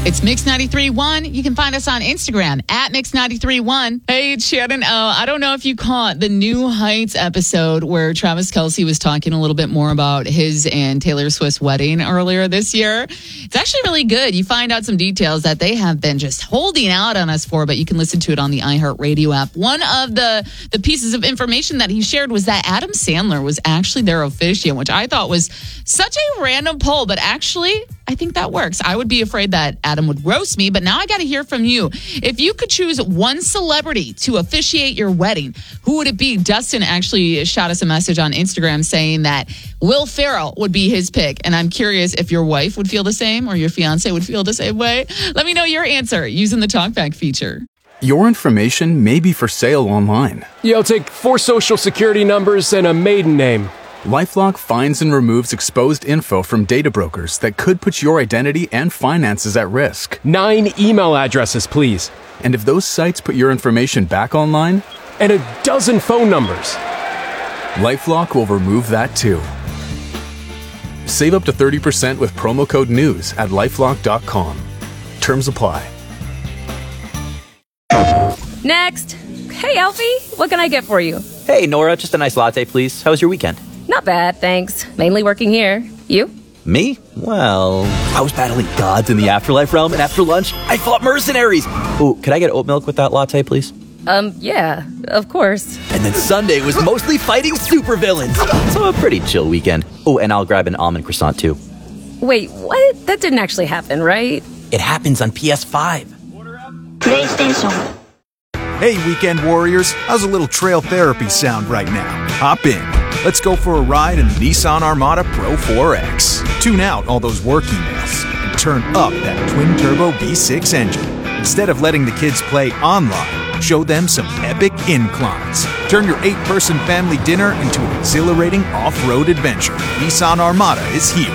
It's Mix93.1. You can find us on Instagram at Mix93.1. Hey, it's Shannon. I don't know if you caught the New Heights episode where Travis Kelce was talking a little bit more about his and Taylor Swift's wedding earlier this year. It's actually really good. You find out some details that they have been just holding out on us for, but you can listen to it on the iHeartRadio app. One of the pieces of information that he shared was that Adam Sandler was actually their officiant, which I thought was such a random poll, but actually, I think that works. I would be afraid that Adam would roast me, but now I got to hear from you. If you could choose one celebrity to officiate your wedding, who would it be? Dustin actually shot us a message on Instagram saying that Will Ferrell would be his pick. And I'm curious if your wife would feel the same or your fiance would feel the same way. Let me know your answer using the TalkBack feature. Your information may be for sale online. Yeah, I'll take 4 social security numbers and a maiden name. LifeLock finds and removes exposed info from data brokers that could put your identity and finances at risk. 9 email addresses, please. And if those sites put your information back online? And a dozen phone numbers. LifeLock will remove that too. Save up to 30% with promo code NEWS at LifeLock.com. Terms apply. Next. Hey, Alfie. What can I get for you? Hey, Nora. Just a nice latte, please. How was your weekend? Not bad, thanks. Mainly working here. You? Me? Well, I was battling gods in the afterlife realm, and after lunch, I fought mercenaries. Ooh, could I get oat milk with that latte, please? Yeah, of course. And then Sunday was mostly fighting supervillains. So a pretty chill weekend. Oh, and I'll grab an almond croissant, too. Wait, what? That didn't actually happen, right? It happens on PS5. PlayStation. Hey, weekend warriors. How's a little trail therapy sound right now? Hop in. Let's go for a ride in the Nissan Armada Pro 4X. Tune out all those work emails and turn up that twin-turbo V6 engine. Instead of letting the kids play online, show them some epic inclines. Turn your 8-person family dinner into an exhilarating off-road adventure. Nissan Armada is here.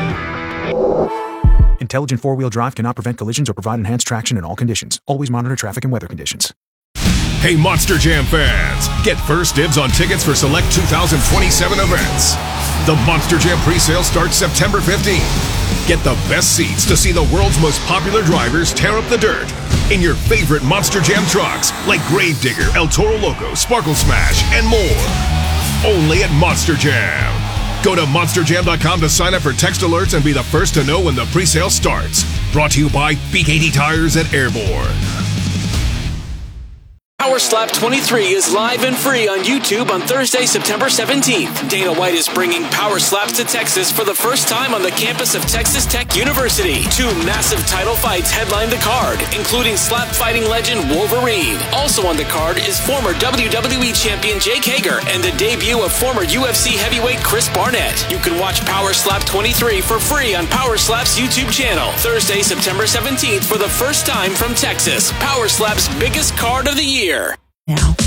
Intelligent four-wheel drive cannot prevent collisions or provide enhanced traction in all conditions. Always monitor traffic and weather conditions. Hey, Monster Jam fans! Get first dibs on tickets for select 2027 events. The Monster Jam presale starts September 15th. Get the best seats to see the world's most popular drivers tear up the dirt in your favorite Monster Jam trucks like Gravedigger, El Toro Loco, Sparkle Smash, and more. Only at Monster Jam. Go to monsterjam.com to sign up for text alerts and be the first to know when the presale starts. Brought to you by BKT Tires at Airborne. Power Slap 23 is live and free on YouTube on Thursday, September 17th. Dana White is bringing Power Slaps to Texas for the first time on the campus of Texas Tech University. 2 massive title fights headline the card, including slap fighting legend Wolverine. Also on the card is former WWE champion Jake Hager and the debut of former UFC heavyweight Chris Barnett. You can watch Power Slap 23 for free on Power Slap's YouTube channel. Thursday, September 17th for the first time from Texas. Power Slap's biggest card of the year. Now.